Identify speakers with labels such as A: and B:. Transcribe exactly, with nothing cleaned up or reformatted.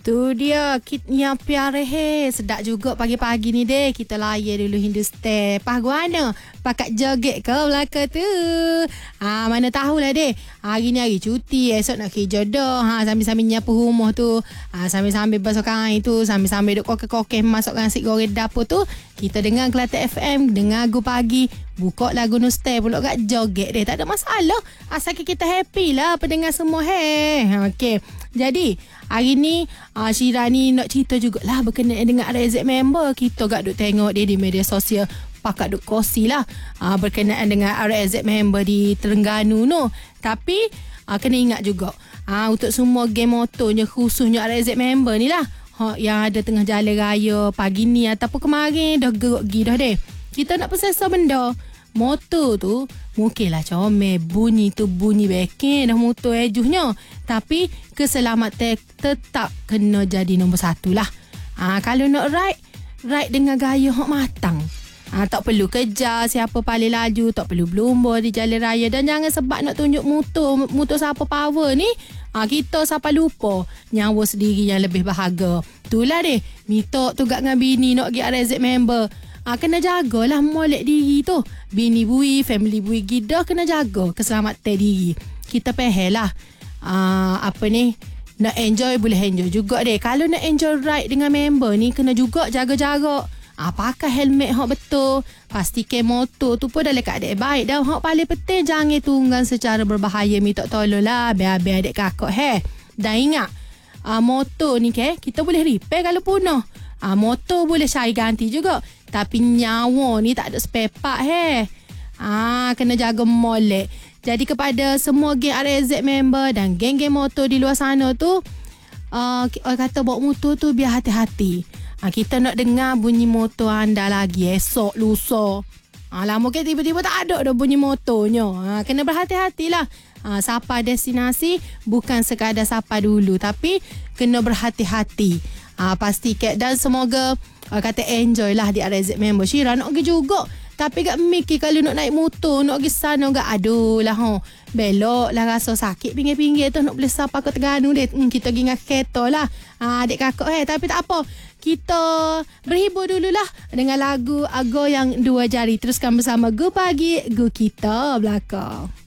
A: Tu dia kitnya piare he. Sedap juga pagi-pagi ni deh. Kita layan dulu Hindustan. Pah guana. Pakat joget ke belakang tu. Ha, mana tahulah deh. Hari ni hari cuti. Esok nak kerja dah. Ha, sambil-sambil nyapu rumah tu. Ha, sambil-sambil basuh kain tu. Sambil-sambil duk kokeh-kokeh masuk nasi goreng dapur tu. Kita dengar Kelantan F M. Dengar Lagu Pagi. Buka lagu Nustai pula kat joget deh. Tak ada masalah. Asal kita happy lah pendengar semua he. Okey. Jadi hari ni uh, Syira ni nak cerita jugalah berkenaan dengan R Z member. Kita gak duk tengok dia di media sosial. Pakat duk kongsi lah uh, berkenaan dengan R Z member di Terengganu no. Tapi uh, kena ingat juga uh, untuk semua geng motornya khususnya R Z member ni lah ha, yang ada tengah jalan raya pagi ni ataupun kemarin dah geruk gi dah deh. Kita nak persesa benda motor tu mungkinlah comel bunyi tu bunyi beken dah motor ejuhnya, tapi keselamatan tetap kena jadi nombor satu lah. Ha, kalau nak ride ride dengan gaya hok matang. Ha, tak perlu kejar siapa paling laju, tak perlu berlumba di jalan raya, dan jangan sebab nak tunjuk motor motor siapa power ni ha, kita sampai lupa nyawa sendiri yang lebih berharga. Itulah deh mitok tu gak dengan bini nak pergi R Z member. Ha, kena jagalah molek diri tu. Bini bui, family bui gidah kena jaga keselamatan diri. Kita pehelah. Uh, apa ni, nak enjoy boleh enjoy juga deh. Kalau nak enjoy ride dengan member ni kena juga jaga jarak. Uh, pakai helmet hok betul. Pastikan motor tu pun dalam keadaan baik. Dan hok paling penting jangan tunggang secara berbahaya. Minta tolong lah biar-biar adik kakak he. Dan ingat uh, motor ni ke kita boleh repair kalau punah. Uh, motor boleh cari ganti juga. Tapi nyawa ni tak ada spare part he. Ah, kena jaga molek. Jadi kepada semua geng R Z member dan geng-geng motor di luar sana tu, uh, orang kata bawa motor tu biar hati-hati. Ah, kita nak dengar bunyi motor anda lagi esok lusa. Ah, lama ke tiba-tiba tak ada dah bunyi motornya. Ah, kena berhati-hatilah. Ah, sapa destinasi bukan sekadar sapa dulu, tapi kena berhati-hati. Ah, pastikan dan semoga uh, kata enjoy lah di R Z member. Syira nak pergi juga. Tapi gak mikir kalau nak naik motor, nak pergi sana gak aduh lah ho. Belok lah rasa sakit pinggir-pinggir tu nak boleh sapa ke Terengganu deh. Hmm, kita pergi dengan kereta lah. Ah, adik kakak eh. Tapi tak apa. Kita berhibur dululah dengan lagu Ago yang dua jari. Teruskan bersama Go Pagi, Go Kita belakang.